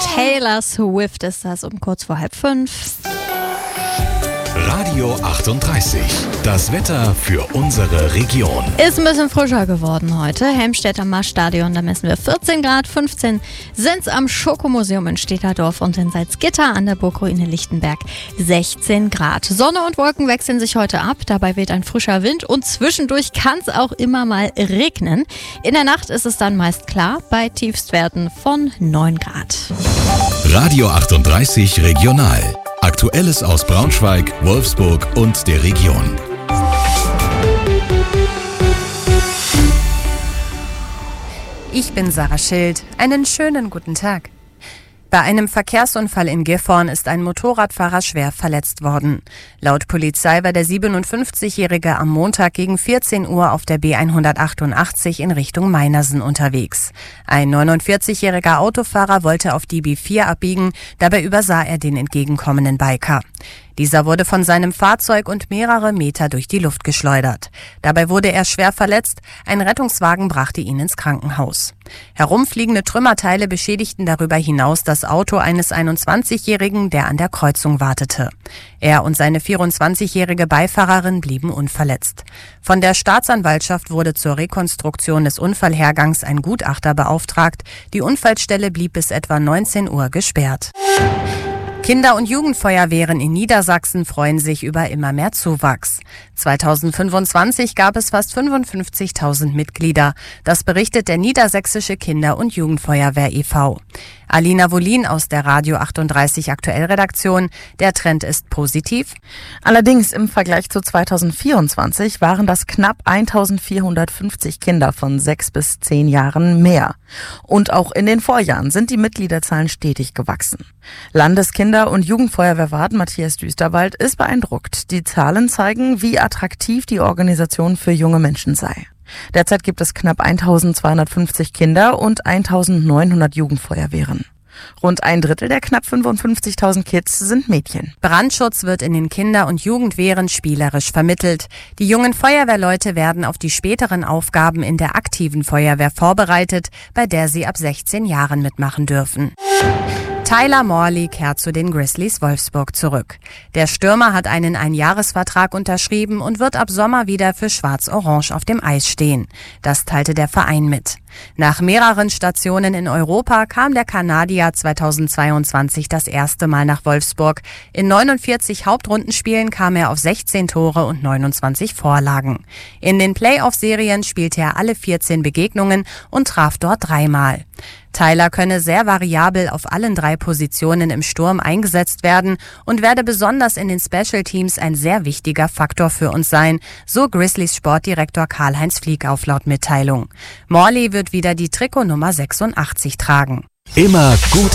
Taylor Swift ist das um kurz vor 4:30. Radio 38. Das Wetter für unsere Region. Ist ein bisschen frischer geworden heute. Helmstedter Marststadion, da messen wir 14 Grad. 15 sind's am Schokomuseum in Stetterdorf und in Salzgitter an der Burgruine Lichtenberg 16 Grad. Sonne und Wolken wechseln sich heute ab. Dabei weht ein frischer Wind und zwischendurch kann es auch immer mal regnen. In der Nacht ist es dann meist klar bei Tiefstwerten von 9 Grad. Radio 38 Regional. Aktuelles aus Braunschweig, Wolfsburg und der Region. Ich bin Sarah Schild. Einen schönen guten Tag. Bei einem Verkehrsunfall in Gifhorn ist ein Motorradfahrer schwer verletzt worden. Laut Polizei war der 57-Jährige am Montag gegen 14 Uhr auf der B188 in Richtung Meinersen unterwegs. Ein 49-jähriger Autofahrer wollte auf die B4 abbiegen, dabei übersah er den entgegenkommenden Biker. Dieser wurde von seinem Fahrzeug und mehrere Meter durch die Luft geschleudert. Dabei wurde er schwer verletzt, ein Rettungswagen brachte ihn ins Krankenhaus. Herumfliegende Trümmerteile beschädigten darüber hinaus das Auto eines 21-Jährigen, der an der Kreuzung wartete. Er und seine 24-jährige Beifahrerin blieben unverletzt. Von der Staatsanwaltschaft wurde zur Rekonstruktion des Unfallhergangs ein Gutachter beauftragt. Die Unfallstelle blieb bis etwa 19 Uhr gesperrt. Kinder- und Jugendfeuerwehren in Niedersachsen freuen sich über immer mehr Zuwachs. 2025 gab es fast 55.000 Mitglieder. Das berichtet der Niedersächsische Kinder- und Jugendfeuerwehr e.V. Alina Wolin aus der Radio 38 Aktuell-Redaktion. Der Trend ist positiv. Allerdings im Vergleich zu 2024 waren das knapp 1.450 Kinder von 6 bis 10 Jahren mehr. Und auch in den Vorjahren sind die Mitgliederzahlen stetig gewachsen. Landeskinder- und Jugendfeuerwehrwart Matthias Düsterwald ist beeindruckt. Die Zahlen zeigen, wie attraktiv die Organisation für junge Menschen sei. Derzeit gibt es knapp 1.250 Kinder und 1.900 Jugendfeuerwehren. Rund ein Drittel der knapp 55.000 Kids sind Mädchen. Brandschutz wird in den Kinder- und Jugendwehren spielerisch vermittelt. Die jungen Feuerwehrleute werden auf die späteren Aufgaben in der aktiven Feuerwehr vorbereitet, bei der sie ab 16 Jahren mitmachen dürfen. Tyler Morley kehrt zu den Grizzlies Wolfsburg zurück. Der Stürmer hat einen Einjahresvertrag unterschrieben und wird ab Sommer wieder für Schwarz-Orange auf dem Eis stehen. Das teilte der Verein mit. Nach mehreren Stationen in Europa kam der Kanadier 2022 das erste Mal nach Wolfsburg. In 49 Hauptrundenspielen kam er auf 16 Tore und 29 Vorlagen. In den Playoff-Serien spielte er alle 14 Begegnungen und traf dort 3-mal. Tyler könne sehr variabel auf allen 3 Positionen im Sturm eingesetzt werden und werde besonders in den Special Teams ein sehr wichtiger Faktor für uns sein, so Grizzlies Sportdirektor Karl-Heinz Fliegauf laut Mitteilung. Morley wird wieder die Trikotnummer 86 tragen. Immer gut